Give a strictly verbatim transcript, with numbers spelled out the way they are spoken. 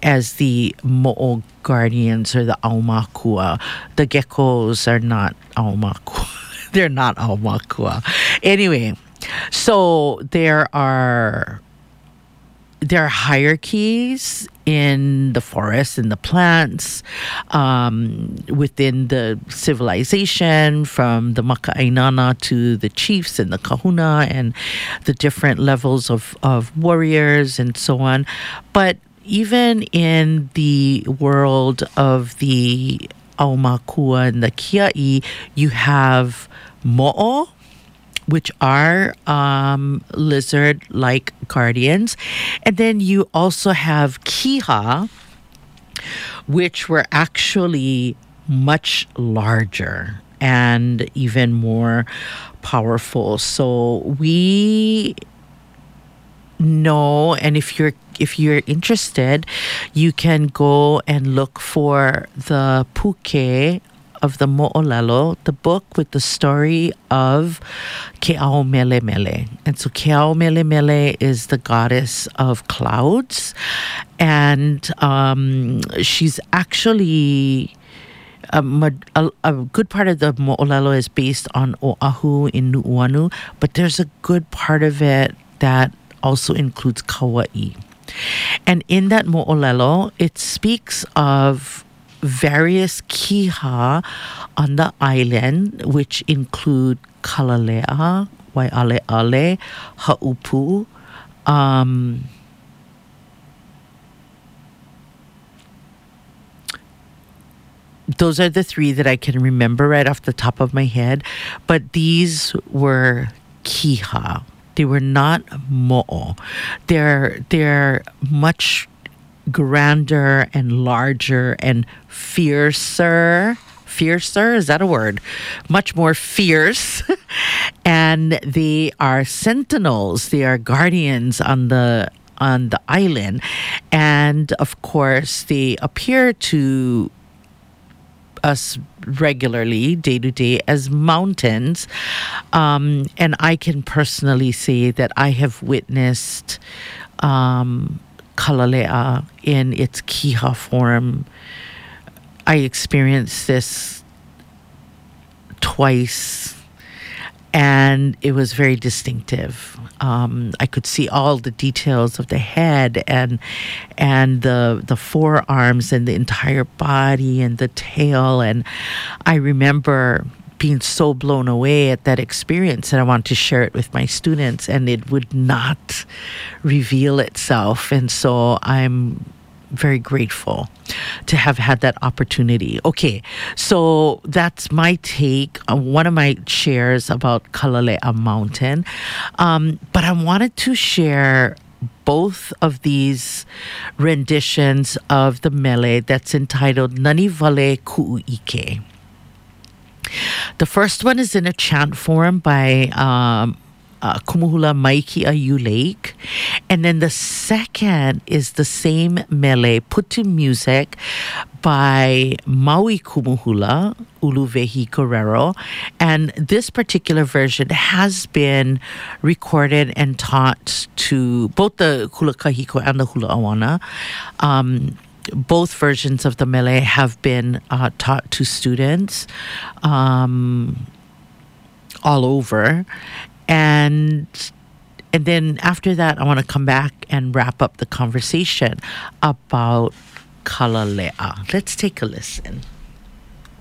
as the mo'o guardians or the aumakua. The geckos are not aumakua. They're not aumakua. Anyway, so there are there are hierarchies in the forest and the plants, um, within the civilization, from the maka'ainana to the chiefs and the kahuna and the different levels of, of warriors and so on. But even in the world of the aumakua and the kia'i, you have mo'o, which are um, lizard-like guardians. And then you also have kiha, which were actually much larger and even more powerful. So we know, and if you're if you're interested, you can go and look for the puke of the Mo'olelo, the book with the story of Keaomelemele. And so Keaomelemele is the goddess of clouds. And um, she's actually... Um, a, a good part of the Mo'olelo is based on Oahu in Nu'uanu, but there's a good part of it that also includes Kauai. And in that Mo'olelo, it speaks of various kiha on the island, which include Kalalea, Waialeale, Haupu, um, those are the three that I can remember right off the top of my head. But these were kiha. They were not mo'o. They're, they're much grander and larger and fiercer. Fiercer, is that a word? Much more fierce. And they are sentinels. They are guardians on the on the island. And of course, they appear to us regularly, day to day, as mountains. Um, and I can personally say that I have witnessed um, Kalalea in its kiha form. I experienced this twice, and it was very distinctive. Um, I could see all the details of the head and and the the forearms and the entire body and the tail. And I remember being so blown away at that experience, and I wanted to share it with my students, and it would not reveal itself. And so I'm very grateful to have had that opportunity. Okay, so that's my take on one of my shares about Kalalea Mountain. Um, but I wanted to share both of these renditions of the mele that's entitled Nani Vale Ku'uike. The first one is in a chant form by um, uh, Kumuhula Maiki'aiu Lake. And then the second is the same mele put to music by Maui Kumuhula, Uluvehi Guerrero. And this particular version has been recorded and taught to both the Hula Kahiko and the Hula Awana. Um, Both versions of the mele have been uh, taught to students um, all over. And and then after that, I want to come back and wrap up the conversation about Kalalea. Let's take a listen.